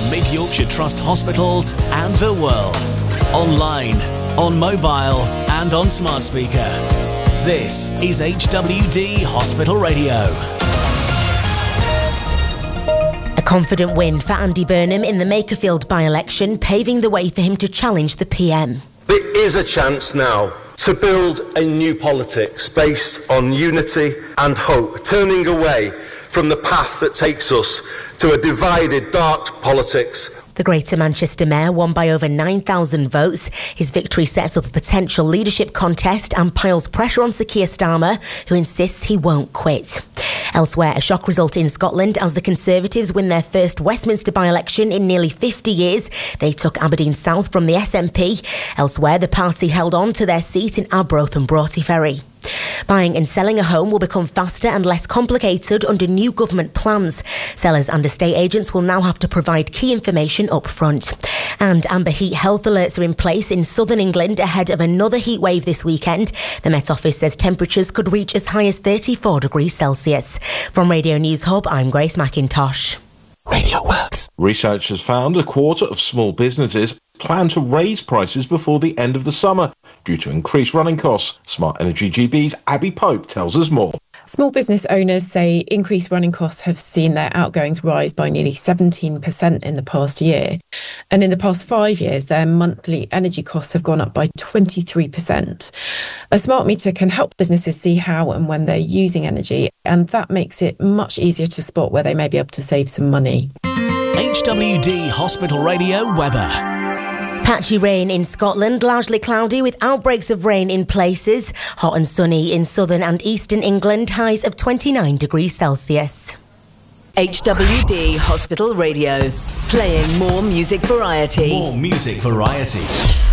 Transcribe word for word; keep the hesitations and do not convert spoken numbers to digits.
Mid Yorkshire Trust hospitals and the world. Online, on mobile and on smart speaker. This is H W D Hospital Radio. A confident win for Andy Burnham in the Makerfield by-election, paving the way for him to challenge the P M. There is a chance now to build a new politics based on unity and hope, turning away from the path that takes us to a divided, dark politics. The Greater Manchester Mayor won by over nine thousand votes. His victory sets up a potential leadership contest and piles pressure on Sir Keir Starmer, who insists he won't quit. Elsewhere, a shock result in Scotland as the Conservatives win their first Westminster by-election in nearly fifty years. They took Aberdeen South from the S N P. Elsewhere, the party held on to their seat in Arbroath and Broughty Ferry. Buying and selling a home will become faster and less complicated under new government plans. Sellers and estate agents will now have to provide key information up front. And amber heat health alerts are in place in southern England ahead of another heat wave this weekend. The Met Office says temperatures could reach as high as thirty-four degrees Celsius. From Radio News Hub, I'm Grace McIntosh. Radio Works. Research has found a quarter of small businesses plan to raise prices before the end of the summer due to increased running costs. Smart Energy G B's Abby Pope tells us more. Small business owners say increased running costs have seen their outgoings rise by nearly seventeen percent in the past year. And in the past five years, their monthly energy costs have gone up by twenty-three percent. A smart meter can help businesses see how and when they're using energy, and that makes it much easier to spot where they may be able to save some money. H W D Hospital Radio weather. Patchy rain in Scotland, largely cloudy with outbreaks of rain in places. Hot and sunny in southern and eastern England, highs of twenty-nine degrees Celsius. H W D Hospital Radio, playing more music variety. More music variety.